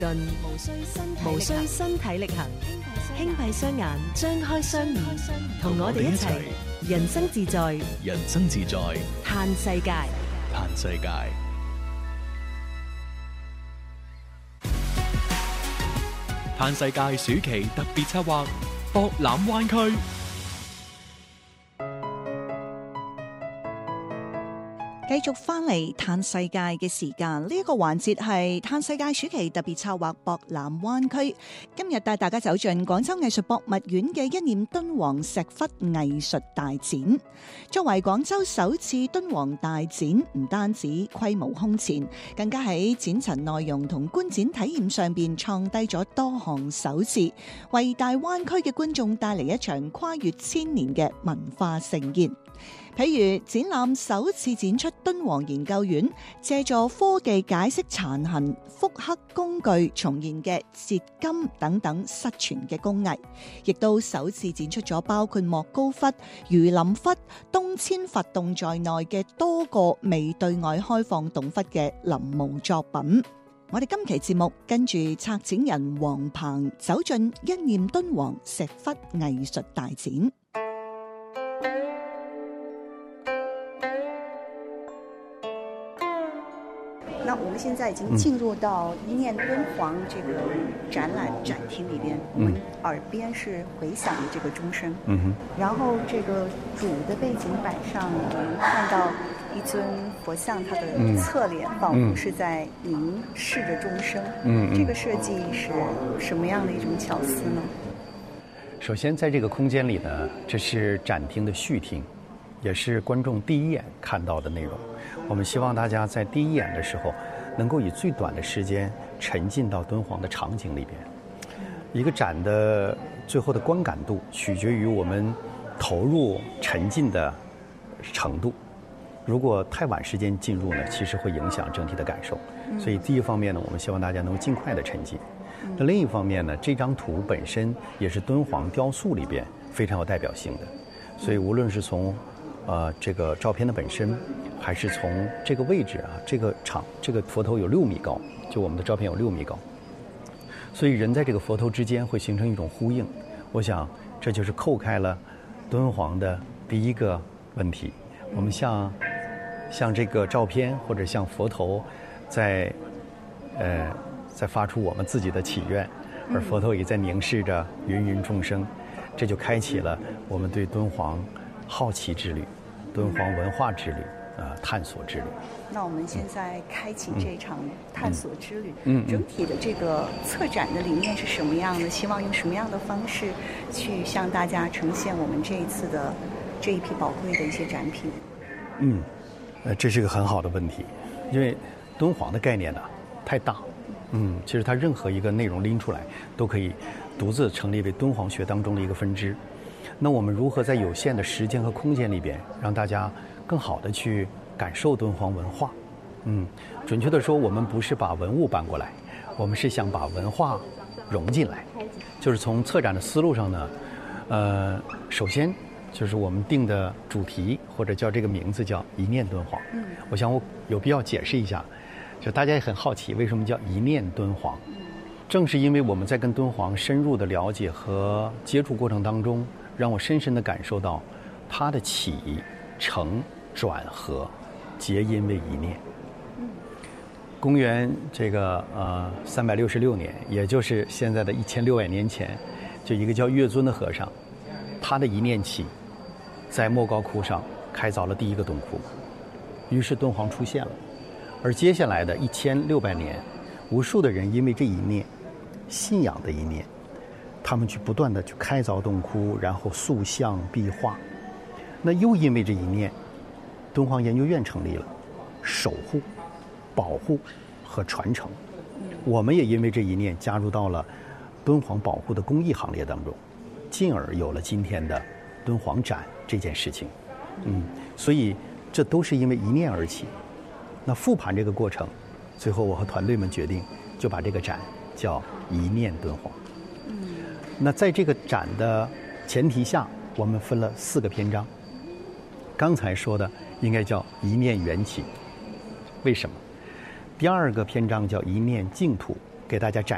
無需身體力行，輕閉雙眼，張開雙耳，同我哋一齊人生自在， 人生自在， 嘆世界， 嘆世界。嘆世界暑期特別策劃博覽灣區。 繼續翻嚟嘆世界嘅時間，呢一個環節係嘆世界暑期特別策劃博覽灣區。今日帶大家走進廣州藝術博物院嘅一念敦煌石窟藝術大展。作為廣州首次敦煌大展，唔單止規模空前，更加喺展陳內容同觀展體驗上邊創低咗多項首次，為大灣區嘅觀眾帶嚟一場跨越千年嘅文化盛宴。譬如展覽首次展出敦煌研究院借助科技解釋殘痕、複刻工具重現嘅折金等等失傳嘅工藝，亦都首次展出咗包括莫高窟、儒林窟、東遷佛洞在內嘅多個未對外開放洞窟嘅臨摹作品。我哋今期節目跟住策展人黃鵬走進一念敦煌石窟藝術大展。 那我們現在已經進入到一念敦煌這個展覽展廳裏邊，我們耳邊是回響的這個鐘聲。然後這個主的背景板上，我們看到一尊佛像，它的側臉仿佛是在凝視着鐘聲。這個設計是什麼樣的一種巧思呢？ 首先，在這個空間裏呢，這是展廳的序廳，也是觀眾第一眼看到的內容。我們希望大家在第一眼的時候，能夠以最短的時間沉浸到敦煌的場景裏邊。一個展的最後的觀感度，取決於我們投入沉浸的程度。如果太晚時間進入呢，其實會影響整體的感受。所以第一方面呢，我們希望大家能夠盡快的沉浸。那另一方面呢，這張圖本身也是敦煌雕塑裏邊非常有代表性的。所以無論是從這個照片的本身，還是從這個位置啊，這個佛頭有6米高，就我們的照片有6米高，所以人在這個佛頭之間會形成一種呼應。我想這就是扣開了敦煌的第一個問題。我們像這個照片或者像佛頭在發出我們自己的祈願，而佛頭也在凝視着芸芸眾生，這就開啟了我們對敦煌好奇之旅，敦煌文化之旅，探索之旅。 那我們現在開啟這場探索之旅，整體的這個策展的理念是什麼樣的？希望用什麼樣的方式去向大家呈現我們這一次的這一批寶貴的一些展品？ 這是個很好的問題，因為敦煌的概念呢太大，其實它任何一個內容拎出來都可以獨自成立為敦煌學當中的一個分支。那我們如何在有限的時間和空間裏邊，讓大家更好的去感受敦煌文化？準確的說，我們不是把文物搬過來，我們是想把文化融進來。就是從策展的思路上呢，首先就是我們定的主題或者叫這個名字叫一念敦煌。我想我有必要解釋一下，就大家也很好奇為什麼叫一念敦煌。正是因為我們在跟敦煌深入的了解和接觸過程當中，讓我深深地感受到它的起承轉合皆因為一念。公元這個366年，也就是現在的1600年前，就一個叫月尊的和尚，他的一念起，在莫高窟上開鑿了第一個洞窟，於是敦煌出現了。而接下來的1600年，無數的人因為這一念，信仰的一念，他們去不斷地去開鑿洞窟，然後塑像壁畫。那又因為這一念，敦煌研究院成立了，守護、保護和傳承。我們也因為這一念加入到了敦煌保護的公益行列當中，進而有了今天的敦煌展這件事情。所以這都是因為一念而起。那復盤這個過程，最後我和團隊們決定就把這個展叫一念敦煌。那在這個展的前提下，我們分了4個篇章。剛才說的應該叫一念緣起，為什麼？第2個篇章叫一念淨土，給大家展